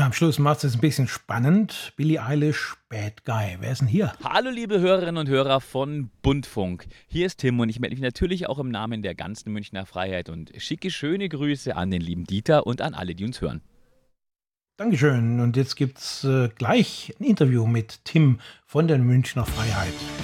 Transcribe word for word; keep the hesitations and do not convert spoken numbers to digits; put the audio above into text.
Ja, am Schluss macht es ein bisschen spannend. Billie Eilish, Bad Guy. Wer ist denn hier? Hallo liebe Hörerinnen und Hörer von Buntfunk. Hier ist Tim und ich melde mich natürlich auch im Namen der ganzen Münchner Freiheit und schicke schöne Grüße an den lieben Dieter und an alle, die uns hören. Dankeschön. Und jetzt gibt's äh, gleich ein Interview mit Tim von der Münchner Freiheit.